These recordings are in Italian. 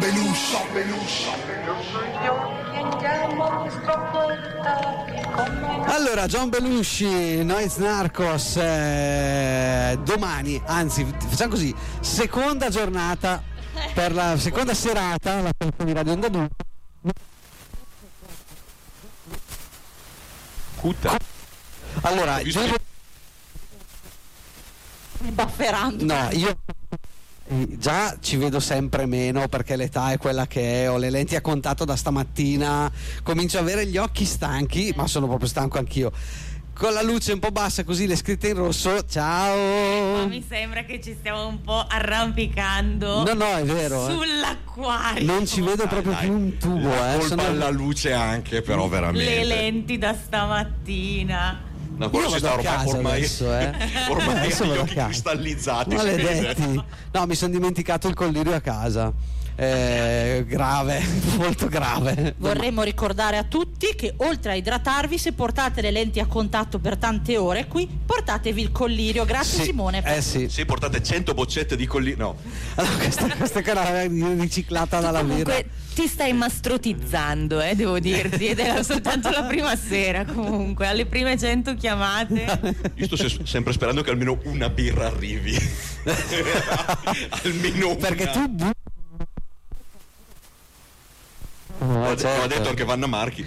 Allora, John Belushi, Noiz Narcos, domani, anzi facciamo così, seconda giornata per la seconda serata, la festa di Radio Onda Dura. Allora, bafferando. No, io già ci vedo sempre meno perché l'età è quella che è, ho le lenti a contatto da stamattina, comincio ad avere gli occhi stanchi, ma sono proprio stanco anch'io. Con la luce un po' bassa, così le scritte in rosso, ciao. Ma mi sembra che ci stiamo un po' arrampicando. No, è vero. Sull'acquario. Non ci vedo proprio più un tubo, colpa alla luce anche, però veramente. Le lenti da stamattina. No, quello si sta ormai adesso gli occhi cristallizzati. Maledetti. No, mi sono dimenticato il collirio a casa. Grave, molto grave. Vorremmo ricordare a tutti che oltre a idratarvi, se portate le lenti a contatto per tante ore qui, portatevi il collirio. Grazie, sì, Simone. Sì. Se portate 100 boccette di collirio, no. Allora, questa è una riciclata dalla birra. Comunque ti stai mastrotizzando, devo dirti, ed era soltanto la prima sera. Comunque alle prime 100 chiamate io sto sempre sperando che almeno una birra arrivi. Almeno perché una. tu Ho detto anche Vanna Marchi.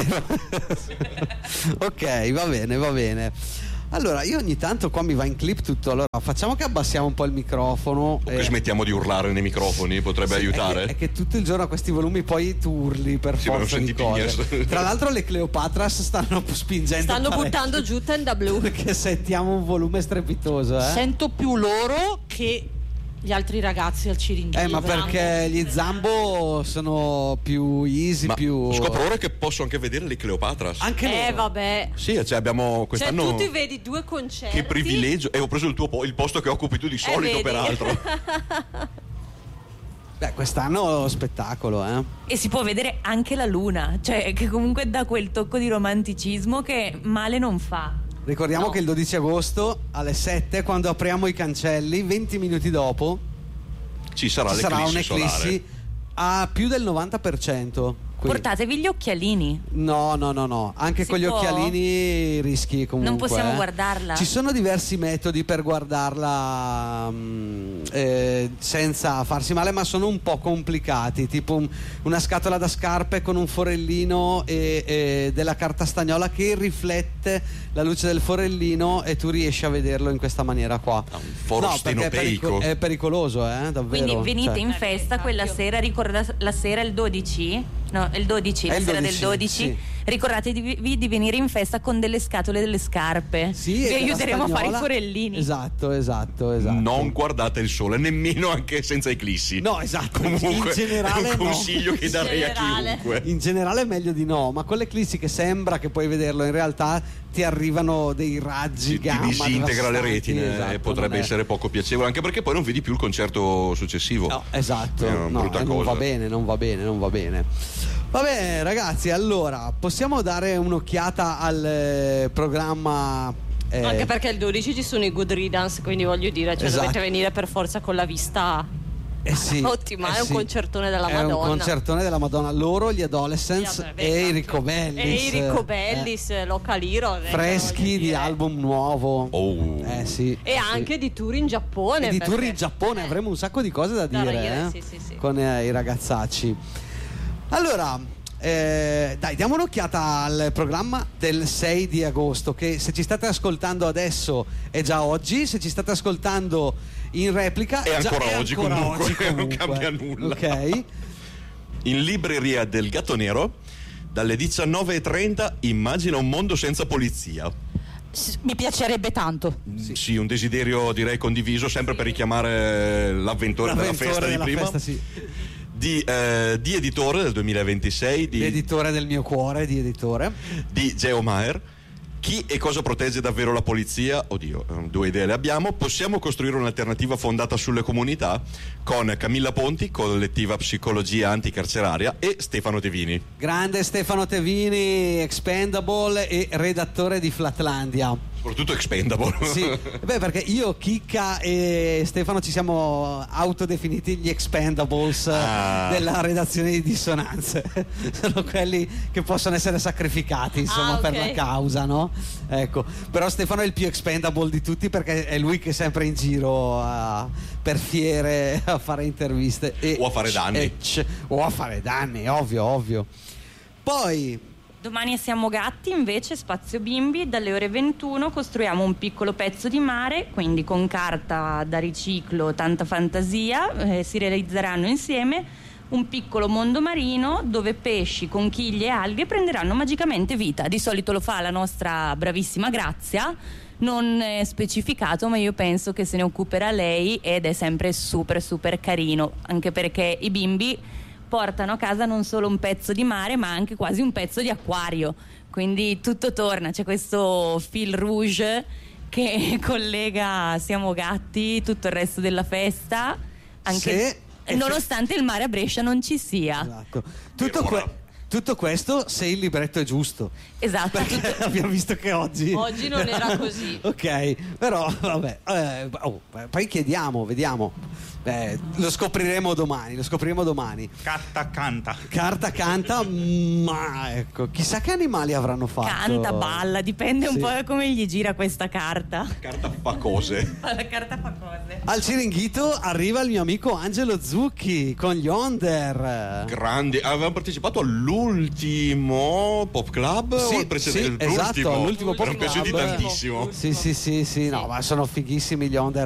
Ok, va bene. Allora, io ogni tanto qua mi va in clip tutto. Allora, facciamo che abbassiamo un po' il microfono. O che smettiamo di urlare nei microfoni, potrebbe aiutare. È che tutto il giorno a questi volumi poi tu urli per forza di cose. Tra l'altro le Cleopatras stanno spingendo. Stanno buttando giù Tenda Blu. Perché settiamo un volume strepitoso, Sento più loro che gli altri ragazzi al Ciringhito. Ma perché gli Zambo sono più easy, più. Scopro ora che posso anche vedere le Cleopatras. Anche loro. Vabbè. Sì, cioè abbiamo quest'anno. Cioè tu ti vedi due concerti. Che privilegio! E ho preso il posto che occupi tu di solito, peraltro. Beh, quest'anno spettacolo, E si può vedere anche la luna, cioè che comunque dà quel tocco di romanticismo che male non fa. Ricordiamo che il 12 agosto alle 7, quando apriamo i cancelli, 20 minuti dopo ci sarà un'eclissi solare a più del 90%. Qui. Portatevi gli occhialini. No, anche con gli occhialini rischi comunque. Non possiamo guardarla. Ci sono diversi metodi per guardarla senza farsi male, ma sono un po' complicati, tipo una scatola da scarpe con un forellino e della carta stagnola che riflette la luce del forellino e tu riesci a vederlo in questa maniera qua. Un foro stenopeico. È pericoloso, davvero. Quindi venite in festa quella sera, ricordate la sera il 12? No, il 12, la sera del 12. Sì. Ricordatevi di venire in festa con delle scatole e delle scarpe. Sì, vi aiuteremo a fare i forellini. Esatto. Non guardate il sole, nemmeno anche senza eclissi. No, esatto. Comunque, in generale è un consiglio che darei a chiunque. In generale è meglio di no, ma con l'eclissi che sembra che puoi vederlo, in realtà ti arrivano dei raggi gamma. Ti disintegra le retine, esatto, potrebbe essere poco piacevole, anche perché poi non vedi più il concerto successivo. No, esatto. È una brutta cosa. Non va bene. Vabbè ragazzi, allora possiamo dare un'occhiata al programma. Anche perché il 12 ci sono i Good Riddance, quindi voglio dire, dovete venire per forza con la vista ottima. È un concertone della Madonna. È un concertone della Madonna. Loro, gli Adolescents e i Ricobellis. E i Ricobellis, Local Hero. Freschi di album nuovo. Sì. E anche di tour in Giappone. E di tour in Giappone avremo un sacco di cose da dire. Sì. Con i ragazzacci. Allora, dai, diamo un'occhiata al programma del 6 di agosto, che se ci state ascoltando adesso è già oggi, se ci state ascoltando in replica è ancora oggi comunque. Non cambia nulla. Ok. In libreria del Gatto Nero dalle 19:30 Immagina un mondo senza polizia. Mi piacerebbe tanto. Sì, un desiderio direi condiviso, sempre per richiamare l'avventore della festa di prima. Festa, sì. Di editore del 2026 di editore del mio cuore, di editore di Geo Maher. Chi e cosa protegge davvero la polizia? Oddio, due idee le abbiamo. Possiamo costruire un'alternativa fondata sulle comunità, con Camilla Ponti, collettiva Psicologia Anticarceraria, e Stefano Tevini. Grande Stefano Tevini, Expendable e redattore di Flatlandia. Soprattutto Expendable. Sì, beh, perché io, Chicca e Stefano ci siamo autodefiniti gli Expendables della redazione di Dissonanze. Sono quelli che possono essere sacrificati, insomma, per la causa, no? Ecco, però Stefano è il più expendable di tutti perché è lui che è sempre in giro per fiere a fare interviste o a fare danni. O a fare danni, ovvio. Poi domani a Siamo Gatti, invece, Spazio Bimbi, dalle ore 21 costruiamo un piccolo pezzo di mare, quindi con carta da riciclo, tanta fantasia, si realizzeranno insieme un piccolo mondo marino dove pesci, conchiglie e alghe prenderanno magicamente vita. Di solito lo fa la nostra bravissima Grazia, non è specificato, ma io penso che se ne occuperà lei ed è sempre super super carino, anche perché i bimbi portano a casa non solo un pezzo di mare ma anche quasi un pezzo di acquario, quindi tutto torna, c'è questo fil rouge che collega Siamo Gatti, tutto il resto della festa, anche nonostante il mare a Brescia non ci sia. Esatto. Tutto questo se il libretto è giusto. Esatto. Abbiamo visto che oggi non era così. Ok, però vabbè, poi chiediamo, vediamo. Lo scopriremo domani. Carta canta, ma ecco, chissà che animali avranno fatto. Canta, balla, dipende un po' da come gli gira questa carta. Carta fa cose. La carta fa cose. Al Ciringhito arriva il mio amico Angelo Zucchi con gli Onder. Grandi, avevamo partecipato all'ultimo Pop Club o al precedente? Esatto, all'ultimo Pop Club. Mi è piaciuti tantissimo. Sì, no, ma sono fighissimi gli Onder.